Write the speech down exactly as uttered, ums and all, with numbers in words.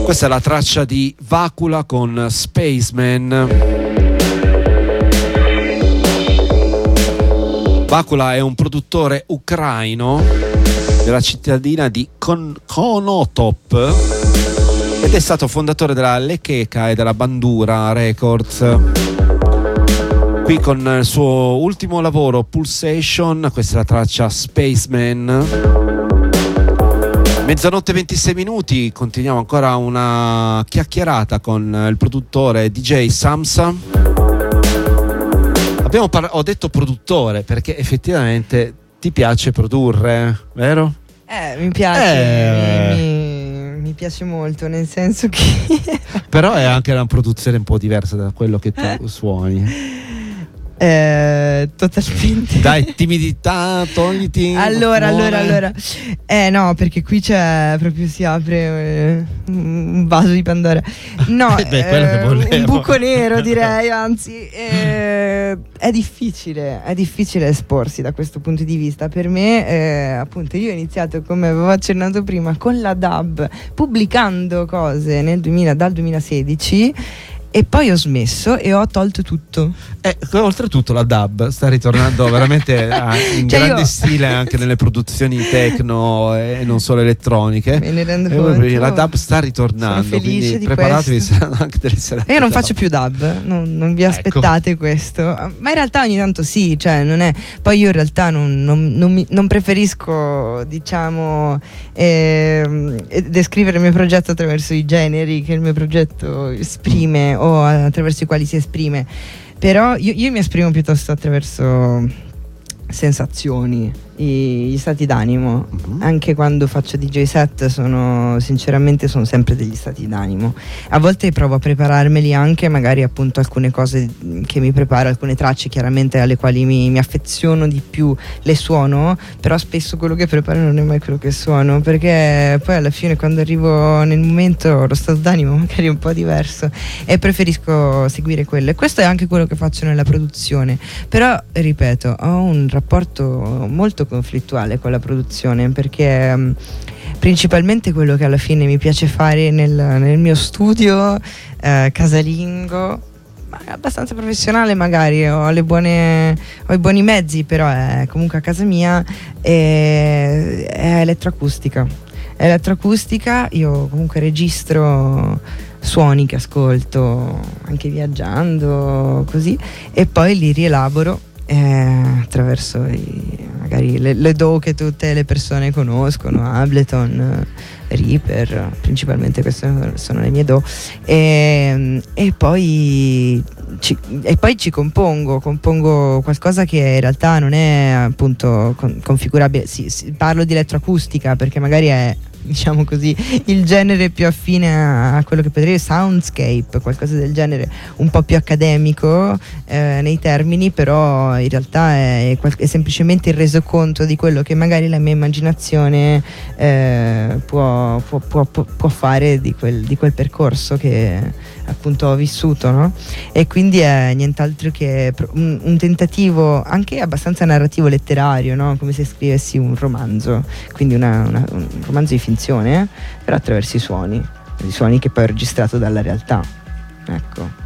Questa è la traccia di Vacula con Spaceman. Vacula è un produttore ucraino della cittadina di Kon- Konotop ed è stato fondatore della Lekeka e della Bandura Records. Qui con il suo ultimo lavoro Pulsation, questa è la traccia Spaceman. Mezzanotte e ventisei minuti, continuiamo ancora una chiacchierata con il produttore D J Samsa. Abbiamo par- ho detto produttore perché effettivamente ti piace produrre, vero? Eh, mi piace, eh... Mi, mi piace molto, nel senso che... Però è anche una produzione un po' diversa da quello che tu eh. suoni. Eh, totalmente. Dai, timidità, togliti. Allora, allora, allora. Eh no, perché qui c'è proprio si apre eh, un vaso di Pandora. No, Beh, quello eh, che un buco nero, direi, anzi. Eh, è difficile, è difficile esporsi da questo punto di vista. Per me, eh, appunto, io ho iniziato, come avevo accennato prima, con la D A B, pubblicando cose nel duemila, dal duemilasedici. E poi ho smesso e ho tolto tutto. Eh, oltretutto la D A B sta ritornando veramente a, in cioè grande io... stile anche nelle produzioni techno e non solo elettroniche. Me ne rendo e conto. La D A B sta ritornando, quindi di preparatevi, saranno anche delle serate. Io non faccio più D A B, non, non vi aspettate ecco. questo. Ma in realtà ogni tanto sì, cioè non è. Poi io in realtà non, non, non, mi, non preferisco, diciamo, eh, descrivere il mio progetto attraverso i generi che il mio progetto esprime o attraverso i quali si esprime, però io, io mi esprimo piuttosto attraverso sensazioni, i, gli stati d'animo. Uh-huh. Anche quando faccio D J set sono sinceramente sono sempre degli stati d'animo. A volte provo a prepararmeli anche, magari appunto alcune cose che mi preparo, alcune tracce chiaramente alle quali mi, mi affeziono di più le suono, però spesso quello che preparo non è mai quello che suono, perché poi alla fine quando arrivo nel momento lo stato d'animo magari è un po' diverso e preferisco seguire quello, e questo è anche quello che faccio nella produzione. Però ripeto, ho un rapporto molto conflittuale con la produzione, perché um, principalmente quello che alla fine mi piace fare nel, nel mio studio eh, casalingo, ma abbastanza professionale, magari ho le buone ho i buoni mezzi, però è comunque a casa mia, è, è elettroacustica è elettroacustica io comunque registro suoni che ascolto anche viaggiando così, e poi li rielaboro Eh, attraverso i, magari le, le D A W che tutte le persone conoscono, Ableton, Reaper, principalmente queste sono le mie D A W, e, e poi ci, e poi ci compongo compongo qualcosa che in realtà non è appunto con, configurabile. Sì, sì, parlo di elettroacustica perché magari è, diciamo così, il genere più affine a, a quello che potrei soundscape, qualcosa del genere, un po' più accademico eh, nei termini, però in realtà è, è semplicemente il resoconto di quello che magari la mia immaginazione eh, può, può, può, può fare di quel, di quel percorso che appunto ho vissuto, no? E quindi è nient'altro che un, un tentativo anche abbastanza narrativo letterario, no? Come se scrivessi un romanzo, quindi una, una, un romanzo di finzione, però attraverso i suoni, i suoni che poi ho registrato dalla realtà, ecco.